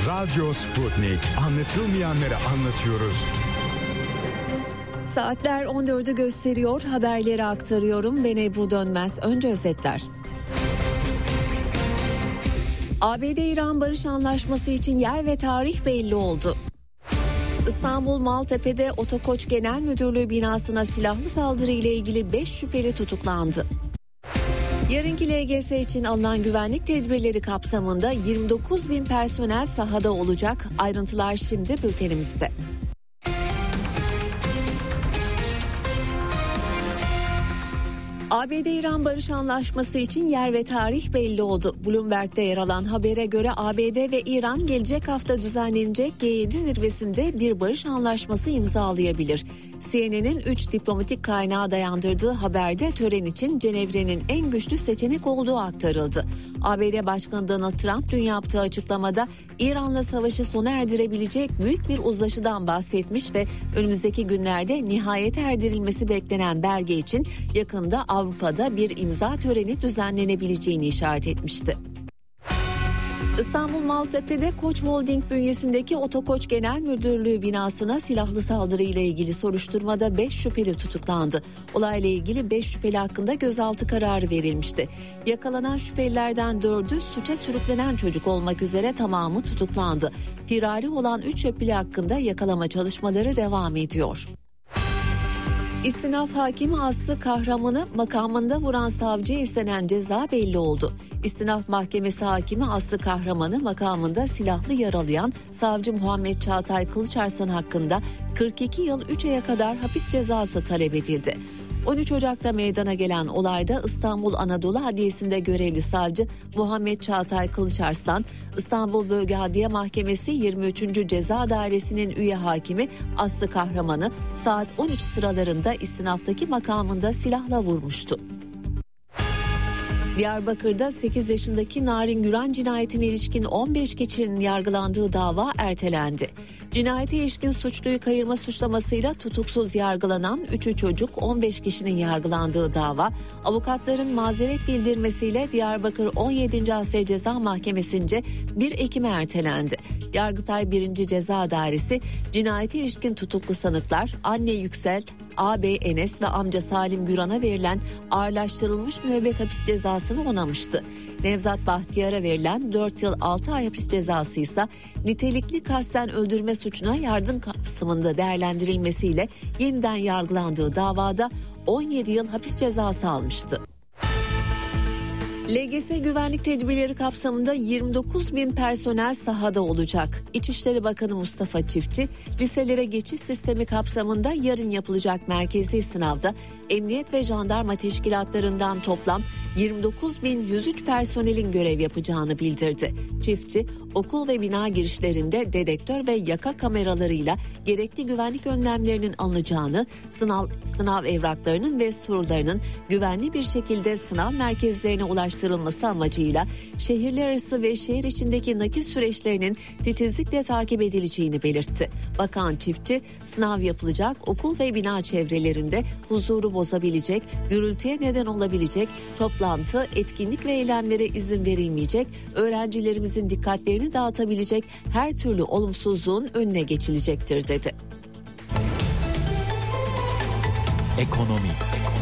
Radyo Sputnik. Anlatılmayanları anlatıyoruz. Saatler 14'ü gösteriyor. Haberleri aktarıyorum. Ben Ebru Dönmez. Önce özetler. ABD-İran barış anlaşması için yer ve tarih belli oldu. İstanbul Maltepe'de Otokoç Genel Müdürlüğü binasına silahlı saldırı ile ilgili 5 şüpheli tutuklandı. Yarınki LGS için alınan güvenlik tedbirleri kapsamında 29.000 personel sahada olacak. Ayrıntılar şimdi bültenimizde. ABD-İran barış anlaşması için yer ve tarih belli oldu. Bloomberg'de yer alan habere göre ABD ve İran gelecek hafta düzenlenecek G7 zirvesinde bir barış anlaşması imzalayabilir. CNN'in 3 diplomatik kaynağı dayandırdığı haberde tören için Cenevre'nin en güçlü seçenek olduğu aktarıldı. ABD Başkanı Donald Trump dün yaptığı açıklamada İran'la savaşı sona erdirebilecek büyük bir uzlaşıdan bahsetmiş ve önümüzdeki günlerde nihayete erdirilmesi beklenen belge için yakında Avrupa'da bir imza töreni düzenlenebileceğini işaret etmişti. İstanbul Maltepe'de Koç Holding bünyesindeki Otokoç Genel Müdürlüğü binasına silahlı saldırı ile ilgili soruşturmada 5 şüpheli tutuklandı. Olayla ilgili 5 şüpheli hakkında gözaltı kararı verilmişti. Yakalanan şüphelilerden 4'ü suça sürüklenen çocuk olmak üzere tamamı tutuklandı. Firari olan 3 şüpheli hakkında yakalama çalışmaları devam ediyor. İstinaf hakimi Aslı Kahraman'ı makamında vuran savcıya istenen ceza belli oldu. İstinaf Mahkemesi hakimi Aslı Kahraman'ı makamında silahlı yaralayan savcı Muhammed Çağatay Kılıçarslan hakkında 42 yıl 3 aya kadar hapis cezası talep edildi. 13 Ocak'ta meydana gelen olayda İstanbul Anadolu Adliyesi'nde görevli savcı Muhammed Çağatay Kılıçarslan, İstanbul Bölge Adliye Mahkemesi 23. Ceza Dairesi'nin üye hakimi Aslı Kahraman'ı saat 13 sıralarında istinaftaki makamında silahla vurmuştu. Diyarbakır'da 8 yaşındaki Narin Güran cinayetine ilişkin 15 kişinin yargılandığı dava ertelendi. Cinayete ilişkin suçluyu kayırma suçlamasıyla tutuksuz yargılanan 3 çocuk 15 kişinin yargılandığı dava avukatların mazeret bildirmesiyle Diyarbakır 17. Asya Ceza Mahkemesi'nce 1 Ekim'e ertelendi. Yargıtay 1. Ceza Dairesi cinayete ilişkin tutuklu sanıklar anne Yüksel, ağabey Enes ve amca Salim Güran'a verilen ağırlaştırılmış müebbet hapis cezasını onamıştı. Nevzat Bahtiyar'a verilen 4 yıl 6 ay hapis cezası ise nitelikli kasten öldürme suçuna yardım kapsamında değerlendirilmesiyle yeniden yargılandığı davada 17 yıl hapis cezası almıştı. LGS güvenlik tedbirleri kapsamında 29.000 personel sahada olacak. İçişleri Bakanı Mustafa Çiftçi, liselere geçiş sistemi kapsamında yarın yapılacak merkezi sınavda emniyet ve jandarma teşkilatlarından toplam 29.103 personelin görev yapacağını bildirdi. Çiftçi, okul ve bina girişlerinde dedektör ve yaka kameralarıyla gerekli güvenlik önlemlerinin alınacağını, sınav evraklarının ve sorularının güvenli bir şekilde sınav merkezlerine ulaştırılması amacıyla şehirler arası ve şehir içindeki nakil süreçlerinin titizlikle takip edileceğini belirtti. Bakan Çiftçi, sınav yapılacak okul ve bina çevrelerinde huzuru bozabilecek, gürültüye neden olabilecek toplantı, etkinlik ve eylemlere izin verilmeyecek, öğrencilerimizin dikkatlerini dağıtabilecek her türlü olumsuzluğun önüne geçilecektir dedi. Ekonomi.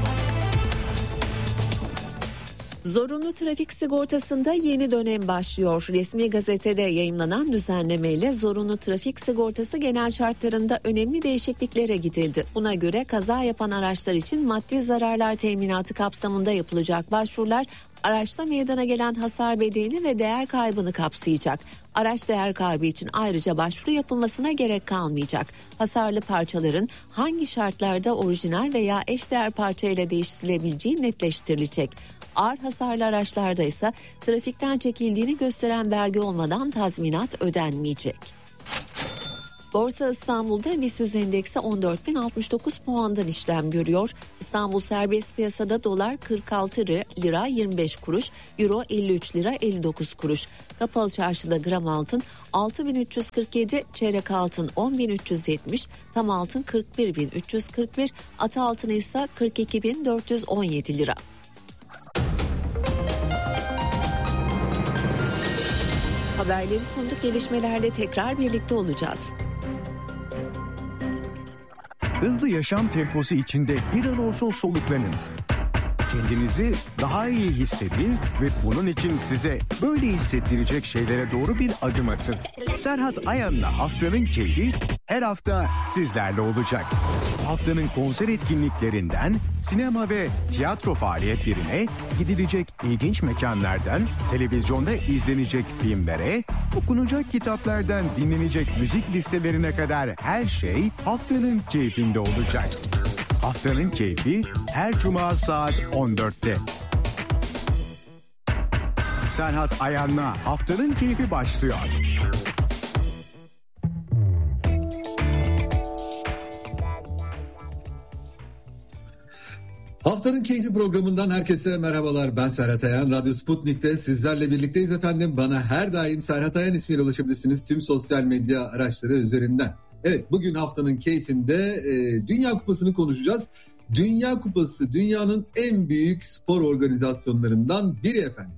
Zorunlu trafik sigortasında yeni dönem başlıyor. Resmi gazetede yayımlanan düzenlemeyle zorunlu trafik sigortası genel şartlarında önemli değişikliklere gidildi. Buna göre kaza yapan araçlar için maddi zararlar teminatı kapsamında yapılacak başvurular araçta meydana gelen hasar bedelini ve değer kaybını kapsayacak. Araç değer kaybı için ayrıca başvuru yapılmasına gerek kalmayacak. Hasarlı parçaların hangi şartlarda orijinal veya eşdeğer parçayla değiştirilebileceği netleştirilecek. Ağır hasarlı araçlarda ise trafikten çekildiğini gösteren belge olmadan tazminat ödenmeyecek. Borsa İstanbul'da BIST endeksi 14.069 puandan işlem görüyor. İstanbul serbest piyasada dolar 46 lira 25 kuruş, euro 53 lira 59 kuruş. Kapalı çarşıda gram altın 6.347, çeyrek altın 10.370, tam altın 41.341, ata altını ise 42.417 lira. Haberleri sunduk, gelişmelerle tekrar birlikte olacağız. Hızlı yaşam temposu içinde bir an olsun soluklanın. Kendinizi daha iyi hissedin ve bunun için size böyle hissettirecek şeylere doğru bir adım atın. Serhat Ayan'la Haftanın Keyfi her hafta sizlerle olacak. Haftanın konser etkinliklerinden sinema ve tiyatro faaliyetlerine, gidilecek ilginç mekanlardan televizyonda izlenecek filmlere, okunacak kitaplardan dinlenecek müzik listelerine kadar her şey Haftanın Keyfinde olacak. Haftanın Keyfi her cuma saat 14'te. Serhat Ayan'la Haftanın Keyfi başlıyor. Haftanın Keyfi programından herkese merhabalar. Ben Serhat Ayan. Radyo Sputnik'te sizlerle birlikteyiz efendim. Bana her daim Serhat Ayan ismiyle ulaşabilirsiniz tüm sosyal medya araçları üzerinden. Evet, bugün Haftanın Keyfinde Dünya Kupası'nı konuşacağız. Dünya Kupası dünyanın en büyük spor organizasyonlarından biri efendim.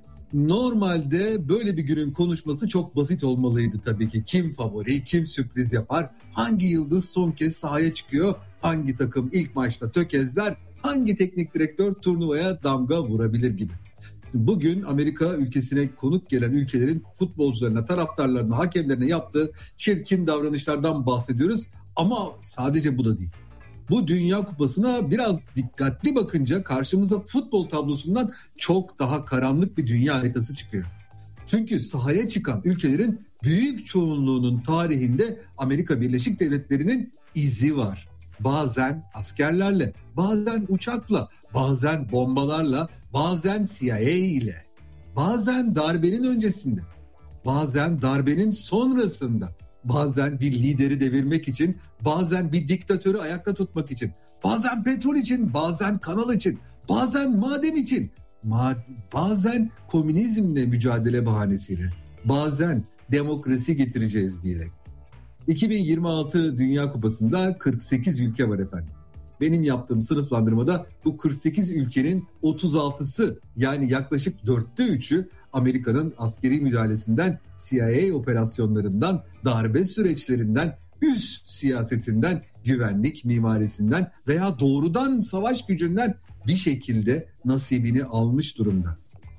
Normalde böyle bir günün konuşması çok basit olmalıydı tabii ki. Kim favori, kim sürpriz yapar, hangi yıldız son kez sahaya çıkıyor, hangi takım ilk maçta tökezler, hangi teknik direktör turnuvaya damga vurabilir gibi. Bugün Amerika ülkesine konuk gelen ülkelerin futbolcularına, taraftarlarına, hakemlerine yaptığı çirkin davranışlardan bahsediyoruz. Ama sadece bu da değil. Bu Dünya Kupası'na biraz dikkatli bakınca karşımıza futbol tablosundan çok daha karanlık bir dünya haritası çıkıyor. Çünkü sahaya çıkan ülkelerin büyük çoğunluğunun tarihinde Amerika Birleşik Devletleri'nin izi var. Bazen askerlerle, bazen uçakla, bazen bombalarla, bazen CIA ile, bazen darbenin öncesinde, bazen darbenin sonrasında, bazen bir lideri devirmek için, bazen bir diktatörü ayakta tutmak için, bazen petrol için, bazen kanal için, bazen maden için, bazen komünizmle mücadele bahanesiyle, bazen demokrasi getireceğiz diyerek. 2026 Dünya Kupası'nda 48 ülke var efendim. Benim yaptığım sınıflandırmada bu 48 ülkenin 36'sı, yani yaklaşık 3'ü Amerika'nın askeri müdahalesinden, CIA operasyonlarından, darbe süreçlerinden, üst siyasetinden, güvenlik mimarisinden veya doğrudan savaş gücünden bir şekilde nasibini almış durumda.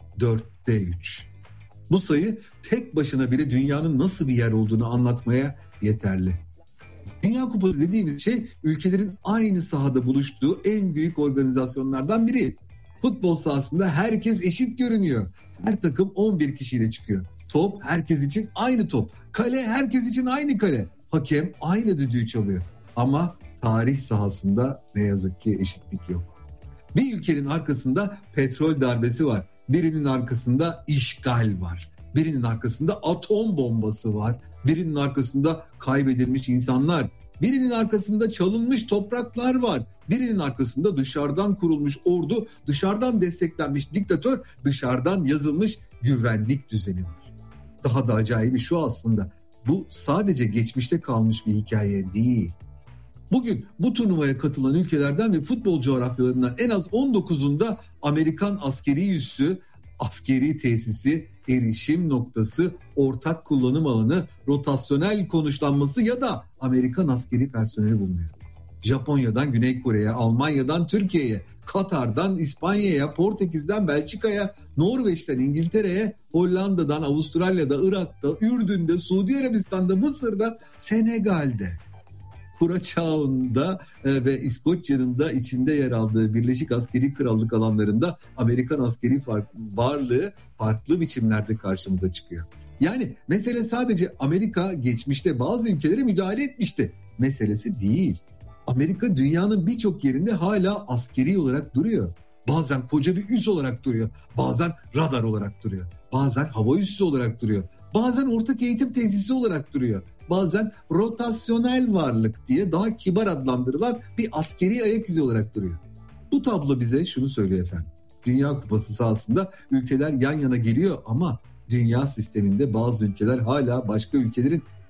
3. Bu sayı tek başına bile dünyanın nasıl bir yer olduğunu anlatmaya yeterli. Dünya Kupası dediğimiz şey ülkelerin aynı sahada buluştuğu en büyük organizasyonlardan biri. Futbol sahasında herkes eşit görünüyor. Her takım 11 kişiyle çıkıyor. Top herkes için aynı top. Kale herkes için aynı kale. Hakem aynı düdüğü çalıyor. Ama tarih sahasında ne yazık ki eşitlik yok. Bir ülkenin arkasında petrol darbesi var. Birinin arkasında işgal var. Birinin arkasında atom bombası var. Birinin arkasında kaybedilmiş insanlar. Birinin arkasında çalınmış topraklar var. Birinin arkasında dışarıdan kurulmuş ordu, dışarıdan desteklenmiş diktatör, dışarıdan yazılmış güvenlik düzeni var. Daha da acayibi şu aslında. Bu sadece geçmişte kalmış bir hikaye değil. Bugün bu turnuvaya katılan ülkelerden ve futbol coğrafyalarından en az 19'unda Amerikan askeri üssü, askeri tesisi, erişim noktası, ortak kullanım alanı, rotasyonel konuşlanması ya da Amerikan askeri personeli bulunuyor. Japonya'dan Güney Kore'ye, Almanya'dan Türkiye'ye, Katar'dan İspanya'ya, Portekiz'den Belçika'ya, Norveç'ten İngiltere'ye, Hollanda'dan Avustralya'da, Irak'ta, Ürdün'de, Suudi Arabistan'da, Mısır'da, Senegal'de, Kuraçao'nda ve İskoçya'nın da içinde yer aldığı Birleşik Askeri Krallık alanlarında Amerikan askeri varlığı farklı biçimlerde karşımıza çıkıyor. Yani mesele sadece Amerika geçmişte bazı ülkelere müdahale etmişti meselesi değil. Amerika dünyanın birçok yerinde hala askeri olarak duruyor. Bazen koca bir üs olarak duruyor. Bazen radar olarak duruyor. Bazen hava üssü olarak duruyor. Bazen ortak eğitim tesisi olarak duruyor. Bazen rotasyonel varlık diye daha kibar adlandırılan bir askeri ayak izi olarak duruyor. Bu tablo bize şunu söylüyor efendim. Dünya Kupası sahasında ülkeler yan yana geliyor ama dünya sisteminde bazı ülkeler hala başka ülkelerin